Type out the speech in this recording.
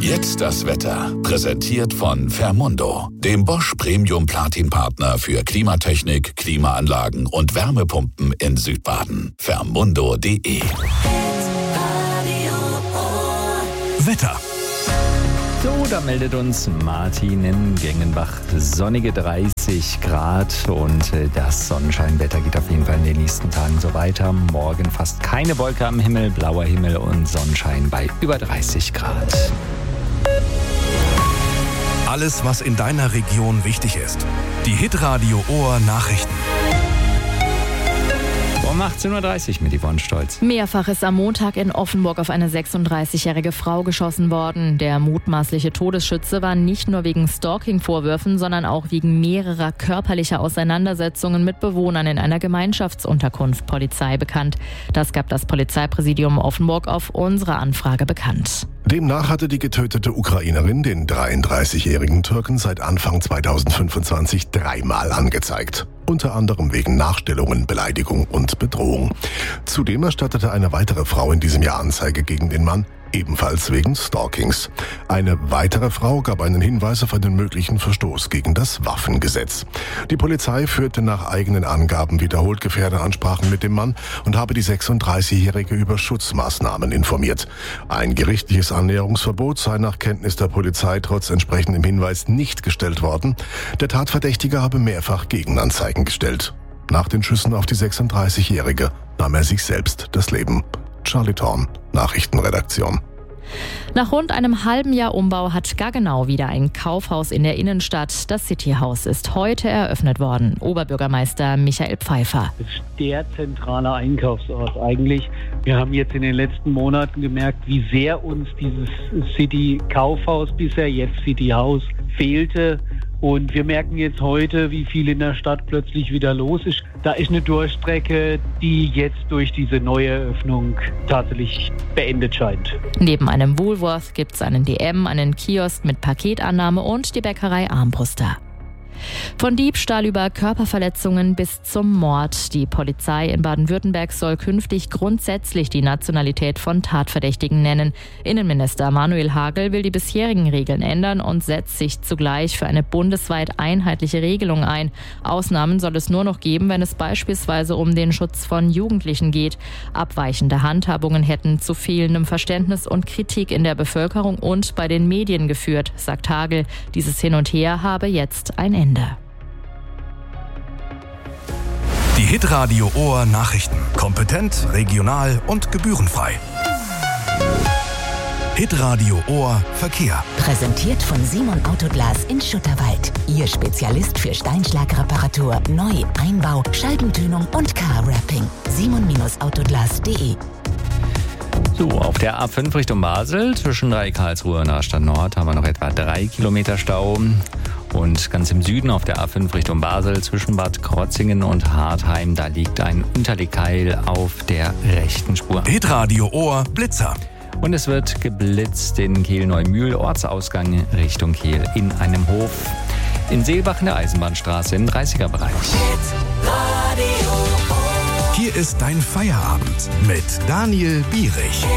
Jetzt das Wetter. Präsentiert von Fermundo, dem Bosch Premium Platin Partner für Klimatechnik, Klimaanlagen und Wärmepumpen in Südbaden. Fermundo.de. Wetter. So, da meldet uns Martin in Gengenbach. Sonnige 30 Grad und das Sonnenscheinwetter geht auf jeden Fall in den nächsten Tagen so weiter. Morgen fast keine Wolke am Himmel, blauer Himmel und Sonnenschein bei über 30 Grad. Alles, was in deiner Region wichtig ist. Die Hitradio Ohr Nachrichten. Um 18.30 Uhr mit Yvonne Stolz. Mehrfach ist am Montag in Offenburg auf eine 36-jährige Frau geschossen worden. Der mutmaßliche Todesschütze war nicht nur wegen Stalking-Vorwürfen, sondern auch wegen mehrerer körperlicher Auseinandersetzungen mit Bewohnern in einer Gemeinschaftsunterkunft Polizei bekannt. Das gab das Polizeipräsidium Offenburg auf unsere Anfrage bekannt. Demnach hatte die getötete Ukrainerin den 33-jährigen Türken seit Anfang 2025 dreimal angezeigt. Unter anderem wegen Nachstellungen, Beleidigung und Bedrohung. Zudem erstattete eine weitere Frau in diesem Jahr Anzeige gegen den Mann, ebenfalls wegen Stalkings. Eine weitere Frau gab einen Hinweis auf einen möglichen Verstoß gegen das Waffengesetz. Die Polizei führte nach eigenen Angaben wiederholt Gefährderansprachen mit dem Mann und habe die 36-Jährige über Schutzmaßnahmen informiert. Ein gerichtliches Annäherungsverbot sei nach Kenntnis der Polizei trotz entsprechendem Hinweis nicht gestellt worden. Der Tatverdächtige habe mehrfach Gegenanzeigen gestellt. Nach den Schüssen auf die 36-Jährige nahm er sich selbst das Leben. Charlie Thorn, Nachrichtenredaktion. Nach rund einem halben Jahr Umbau hat Gaggenau wieder ein Kaufhaus in der Innenstadt. Das Cityhaus ist heute eröffnet worden. Oberbürgermeister Michael Pfeiffer. Es ist der zentrale Einkaufsort eigentlich. Wir haben jetzt in den letzten Monaten gemerkt, wie sehr uns dieses City-Kaufhaus, bisher jetzt Cityhaus, fehlte. Und wir merken jetzt heute, wie viel in der Stadt plötzlich wieder los ist. Da ist eine Durchstrecke, die jetzt durch diese neue Eröffnung tatsächlich beendet scheint. Neben einem Woolworth gibt es einen DM, einen Kiosk mit Paketannahme und die Bäckerei Armbruster. Von Diebstahl über Körperverletzungen bis zum Mord. Die Polizei in Baden-Württemberg soll künftig grundsätzlich die Nationalität von Tatverdächtigen nennen. Innenminister Manuel Hagel will die bisherigen Regeln ändern und setzt sich zugleich für eine bundesweit einheitliche Regelung ein. Ausnahmen soll es nur noch geben, wenn es beispielsweise um den Schutz von Jugendlichen geht. Abweichende Handhabungen hätten zu fehlendem Verständnis und Kritik in der Bevölkerung und bei den Medien geführt, sagt Hagel. Dieses Hin und Her habe jetzt ein Ende. Die Hitradio Ohr Nachrichten. Kompetent, regional und gebührenfrei. Hitradio Ohr Verkehr. Präsentiert von Simon Autoglas in Schutterwald. Ihr Spezialist für Steinschlagreparatur, Neu-, Einbau, Scheibentönung und Car-Wrapping. simon-autoglas.de. So, auf der A5 Richtung Basel, zwischen Karlsruhe und Rastatt Nord, haben wir noch etwa 3 Kilometer Stau. Und ganz im Süden auf der A5 Richtung Basel, zwischen Bad Krotzingen und Hartheim, da liegt ein Unterlegkeil auf der rechten Spur. Hitradio Ohr Blitzer. Und es wird geblitzt in Kehl-Neumühl, Ortsausgang Richtung Kehl in einem Hof. In Seelbach in der Eisenbahnstraße im 30er-Bereich. Hier ist dein Feierabend mit Daniel Bierich.